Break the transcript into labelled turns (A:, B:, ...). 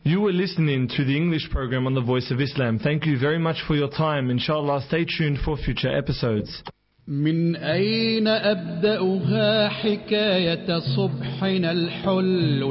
A: You were listening to the English program on the Voice of Islam. Thank you very much for your time. Inshallah, stay tuned for future episodes.
B: من أين أبدأها حكاية صبحنا الحل